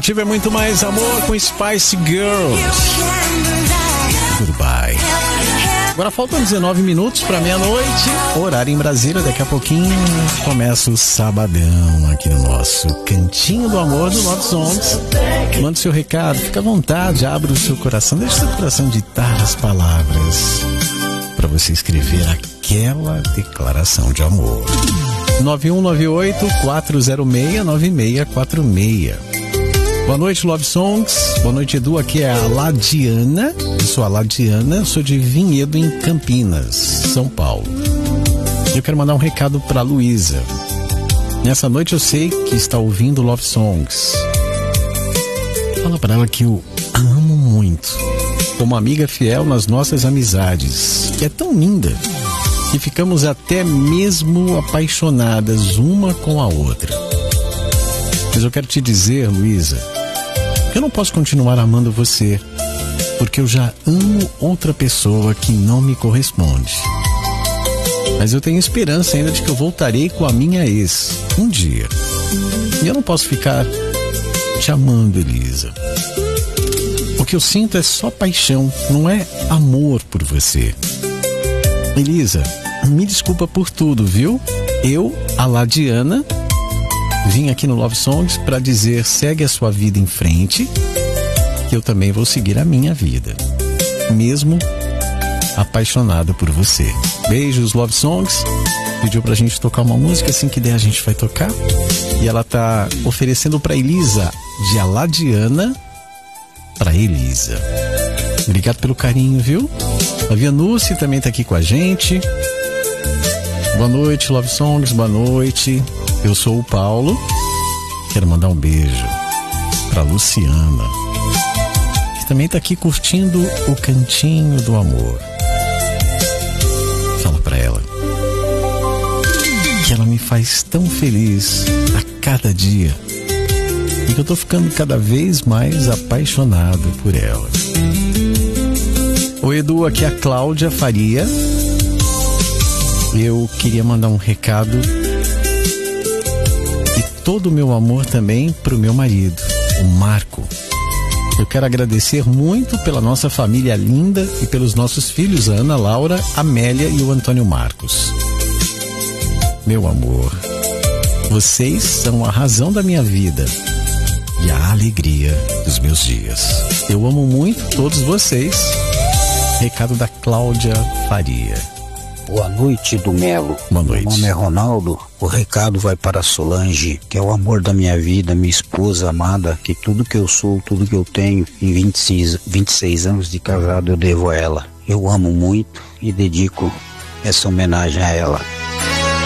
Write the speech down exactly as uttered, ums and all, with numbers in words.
Tive muito mais amor com Spice Girls. Goodbye. Agora faltam dezenove minutos para meia-noite, horário em Brasília. Daqui a pouquinho começa o sabadão aqui no nosso Cantinho do Amor do Love Songs. Manda seu recado, fica à vontade, abra o seu coração, deixa o seu coração ditar as palavras para você escrever aquela declaração de amor. nove um nove oito, quatro zero seis, nove seis quatro seis. Boa noite, Love Songs. Boa noite, Edu. Aqui é a Ladiana. Eu sou a Ladiana, sou de Vinhedo, em Campinas, São Paulo. Eu quero mandar um recado para Luísa. Nessa noite eu sei que está ouvindo Love Songs. Fala para ela que eu amo muito, como amiga fiel nas nossas amizades, que é tão linda, que ficamos até mesmo apaixonadas uma com a outra. Mas eu quero te dizer, Luísa, que eu não posso continuar amando você, porque eu já amo outra pessoa que não me corresponde. Mas eu tenho esperança ainda de que eu voltarei com a minha ex um dia. E eu não posso ficar te amando, Elisa. O que eu sinto é só paixão, não é amor por você. Elisa, me desculpa por tudo, viu? Eu, a Ladiana, vim aqui no Love Songs para dizer: segue a sua vida em frente, que eu também vou seguir a minha vida, mesmo apaixonado por você. Beijos, Love Songs. Pediu pra gente tocar uma música, assim que der a gente vai tocar. E ela tá oferecendo pra Elisa, de Aladiana pra Elisa. Obrigado pelo carinho, viu? A Vianucci também tá aqui com a gente. Boa noite, Love Songs, boa noite. Eu sou o Paulo. Quero mandar um beijo pra Luciana, que também tá aqui curtindo o Cantinho do Amor. Fala pra ela que ela me faz tão feliz a cada dia e que eu tô ficando cada vez mais apaixonado por ela. Oi, Edu, aqui é a Cláudia Faria. Eu queria mandar um recado e todo o meu amor também pro meu marido, o Marco. Eu quero agradecer muito pela nossa família linda e pelos nossos filhos, a Ana Laura, a Amélia e o Antônio Marcos. Meu amor, vocês são a razão da minha vida e a alegria dos meus dias. Eu amo muito todos vocês. Recado da Cláudia Faria. Boa noite, do Melo. Boa noite. Meu nome é Ronaldo. O recado vai para Solange, que é o amor da minha vida, minha esposa amada, que tudo que eu sou, tudo que eu tenho, em vinte e seis, vinte e seis anos de casado, eu devo a ela. Eu amo muito e dedico essa homenagem a ela.